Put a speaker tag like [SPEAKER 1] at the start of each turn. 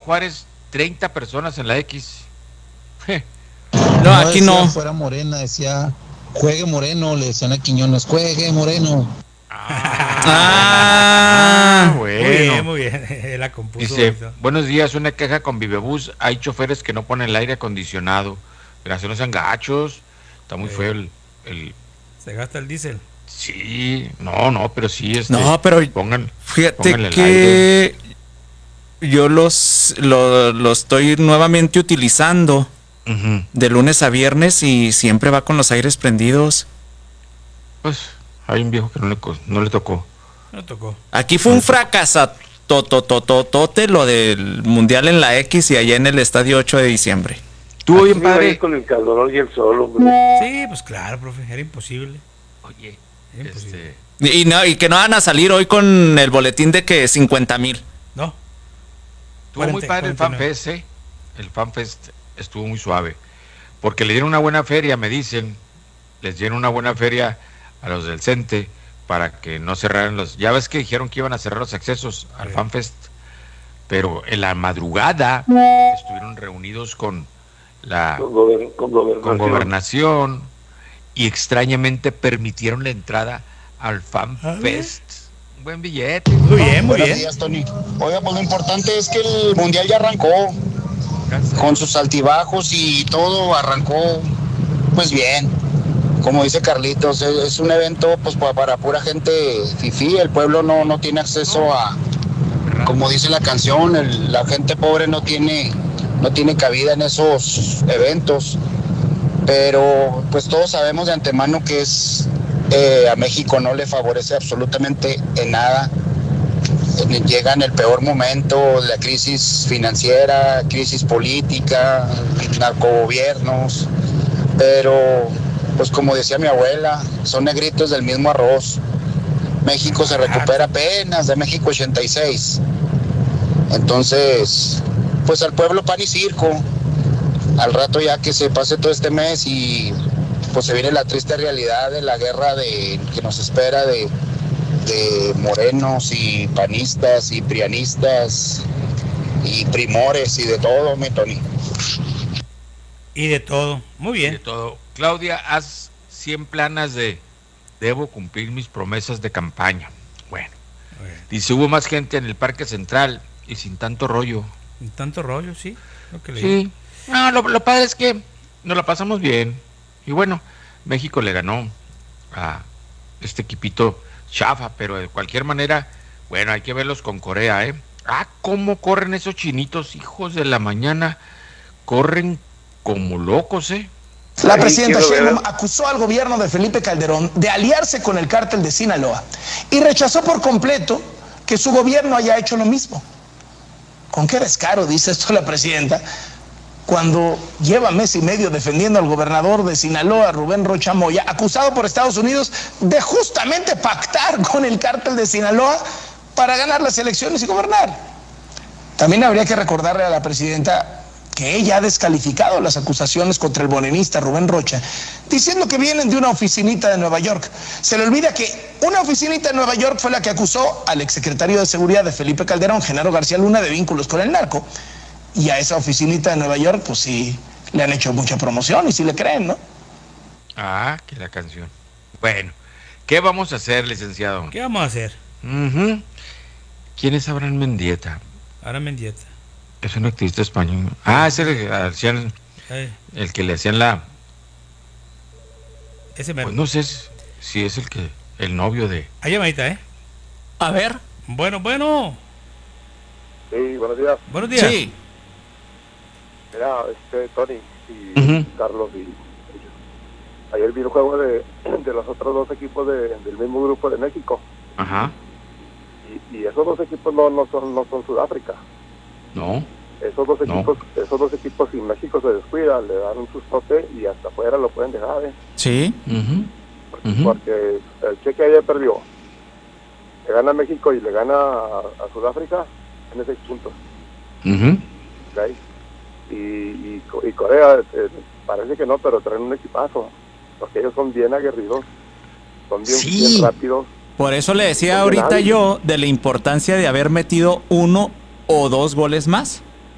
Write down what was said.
[SPEAKER 1] Juárez 30 personas en la X.
[SPEAKER 2] No, aquí
[SPEAKER 3] decía
[SPEAKER 2] no.
[SPEAKER 3] Fuera Morena, decía juegue Moreno, le decían a Quiñones, juegue Moreno.
[SPEAKER 1] Bueno.
[SPEAKER 4] Muy bien. La compuso.
[SPEAKER 1] Dice,
[SPEAKER 4] bonito.
[SPEAKER 1] buenos días, una queja con Vivebus. Hay choferes que no ponen el aire acondicionado. Gracias, no sean gachos. Está muy feo el...
[SPEAKER 4] Se gasta el diésel.
[SPEAKER 1] Sí, no, pero sí,
[SPEAKER 2] No, pero fíjate
[SPEAKER 1] pónganle
[SPEAKER 2] que yo lo estoy nuevamente utilizando de lunes a viernes y siempre va con los aires prendidos.
[SPEAKER 1] Pues hay un viejo que no le tocó.
[SPEAKER 4] No tocó.
[SPEAKER 2] Aquí fue un fracaso totototote lo del Mundial en la X y allá en el Estadio 8 de diciembre.
[SPEAKER 1] Estuvo bien padre.
[SPEAKER 5] Con el calorón y el sol, hombre.
[SPEAKER 4] Sí, pues claro, profe, era imposible.
[SPEAKER 1] Oye,
[SPEAKER 2] y que no van a salir hoy con el boletín de que 50,000.
[SPEAKER 4] No.
[SPEAKER 1] Estuvo muy padre el FanFest, ¿eh? El FanFest estuvo muy suave. Porque le dieron una buena feria, me dicen. Les dieron una buena feria a los del CENTE para que no cerraran los... Ya ves que dijeron que iban a cerrar los accesos al FanFest. Pero en la madrugada estuvieron reunidos con Gobernación y extrañamente permitieron la entrada al FanFest. Un buen billete.
[SPEAKER 4] Muy bien.
[SPEAKER 6] Buenos días, Tony. Oiga, pues lo importante es que el Mundial ya arrancó. Con sus altibajos y todo arrancó pues bien. Como dice Carlitos, es un evento pues para pura gente fifí. El pueblo no tiene acceso a, como dice la canción, la gente pobre no tiene cabida en esos eventos. Pero pues todos sabemos de antemano que a México no le favorece absolutamente en nada. Llega en el peor momento, la crisis financiera, crisis política, narcogobiernos, pero pues como decía mi abuela, son negritos del mismo arroz. México se recupera apenas de México 86. Entonces, pues al pueblo pan y circo. Al rato ya que se pase todo este mes y pues se viene la triste realidad de la guerra que nos espera de morenos y panistas y prianistas y primores y de todo, mi Tony.
[SPEAKER 4] Y de todo, muy bien.
[SPEAKER 1] De todo. Claudia, haz 100 planas de debo cumplir mis promesas de campaña. Bueno, dice, hubo más gente en el Parque Central y sin tanto rollo.
[SPEAKER 4] Sin tanto rollo, sí. Lo que
[SPEAKER 1] sí. No, lo padre es que nos la pasamos bien. Y bueno, México le ganó a este equipito chafa, pero de cualquier manera, bueno, hay que verlos con Corea, ¿eh? Cómo corren esos chinitos, hijos de la mañana, corren como locos, ¿eh?
[SPEAKER 7] La presidenta Sheinbaum acusó al gobierno de Felipe Calderón de aliarse con el cártel de Sinaloa y rechazó por completo que su gobierno haya hecho lo mismo. ¿Con qué descaro dice esto la presidenta? Cuando lleva mes y medio defendiendo al gobernador de Sinaloa, Rubén Rocha Moya, acusado por Estados Unidos de justamente pactar con el cártel de Sinaloa para ganar las elecciones y gobernar. También habría que recordarle a la presidenta que ella ha descalificado las acusaciones contra el morenista Rubén Rocha, diciendo que vienen de una oficinita de Nueva York. Se le olvida que una oficinita de Nueva York fue la que acusó al exsecretario de Seguridad de Felipe Calderón, Genaro García Luna, de vínculos con el narco. Y a esa oficinita de Nueva York, pues sí, le han hecho mucha promoción y sí le creen, ¿no?
[SPEAKER 1] Que la canción. Bueno, ¿qué vamos a hacer, licenciado?
[SPEAKER 4] ¿Qué vamos a hacer?
[SPEAKER 1] ¿Quién es Abraham Mendieta?
[SPEAKER 4] Abraham Mendieta.
[SPEAKER 1] Es un activista español. Es el que le hacían la...
[SPEAKER 4] Ese mero.
[SPEAKER 1] Pues no sé si es el novio de...
[SPEAKER 4] Hay llamadita, ¿eh?
[SPEAKER 2] A ver.
[SPEAKER 4] Bueno.
[SPEAKER 5] Sí, buenos días.
[SPEAKER 4] Buenos días.
[SPEAKER 2] Sí.
[SPEAKER 5] Mira, Tony y Carlos, y ayer vi el juego de los otros dos equipos del mismo grupo de México.
[SPEAKER 1] Ajá.
[SPEAKER 5] Y esos dos equipos no son Sudáfrica.
[SPEAKER 1] No.
[SPEAKER 5] Esos dos equipos, si México se descuida, le dan un sustote y hasta afuera lo pueden dejar, ¿eh?
[SPEAKER 2] Sí.
[SPEAKER 5] Porque el Cheque ayer perdió. Le gana a México y le gana a Sudáfrica, tiene 6 puntos. ¿Okay? Y Corea, parece que no, pero traen un equipazo, porque ellos son bien aguerridos, son bien rápidos.
[SPEAKER 2] Por eso le decía ahorita yo de la importancia de haber metido 1 o 2 goles más.